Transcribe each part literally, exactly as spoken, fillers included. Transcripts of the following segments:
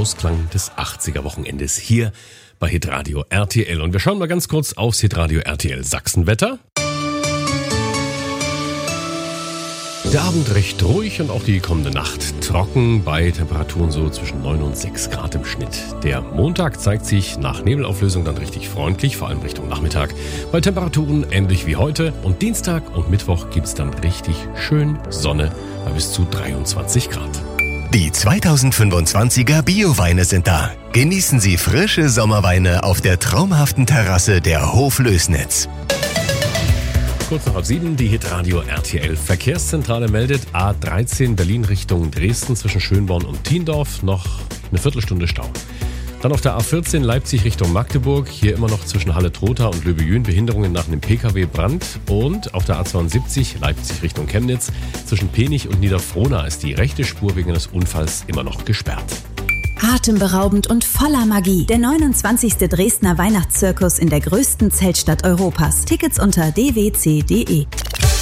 Ausklang des achtziger-Wochenendes hier bei Hitradio R T L. Und wir schauen mal ganz kurz aufs Hitradio R T L Sachsenwetter. Der Abend recht ruhig und auch die kommende Nacht trocken bei Temperaturen so zwischen neun und sechs Grad im Schnitt. Der Montag zeigt sich nach Nebelauflösung dann richtig freundlich, vor allem Richtung Nachmittag, bei Temperaturen ähnlich wie heute. Und Dienstag und Mittwoch gibt's dann richtig schön Sonne bei bis zu dreiundzwanzig Grad. Die zweitausendfünfundzwanziger Bioweine sind da. Genießen Sie frische Sommerweine auf der traumhaften Terrasse der Hoflößnitz. Kurz nach halb sieben, die Hitradio R T L Verkehrszentrale meldet A dreizehn Berlin Richtung Dresden zwischen Schönborn und Thiendorf noch eine Viertelstunde Stau. Dann auf der A vierzehn Leipzig Richtung Magdeburg, hier immer noch zwischen Halle-Trotha und Löbejün Behinderungen nach einem P K W-Brand. Und auf der A zweiundsiebzig Leipzig Richtung Chemnitz zwischen Penich und Niederfrohna ist die rechte Spur wegen eines Unfalls immer noch gesperrt. Atemberaubend und voller Magie. Der neunundzwanzigste Dresdner Weihnachtszirkus in der größten Zeltstadt Europas. Tickets unter d w c punkt d e.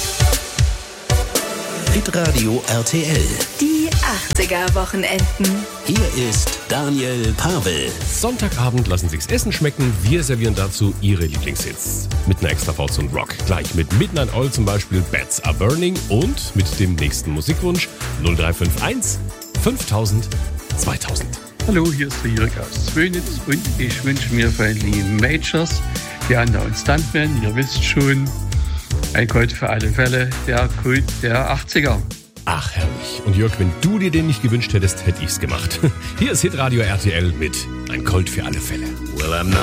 Hitradio R T L. Die achtziger-Wochenenden. Hier ist Daniel Pavel. Sonntagabend lassen sich's Essen schmecken. Wir servieren dazu Ihre Lieblingshits. Mit einer extra Portion Rock. Gleich mit Midnight Oil zum Beispiel Bats Are Burning und mit dem nächsten Musikwunsch null drei fünf eins fünftausend zweitausend. Hallo, hier ist der Jörg aus Zwönitz und ich wünsche mir von den lieben Majors, die Anna und Stuntman, ihr wisst schon, ein Gold für alle Fälle, der Kult der achtziger. Ach, herrlich. Und Jörg, wenn du dir den nicht gewünscht hättest, hätte ich's gemacht. Hier ist Hitradio R T L mit Ein Colt für alle Fälle. Well, I'm not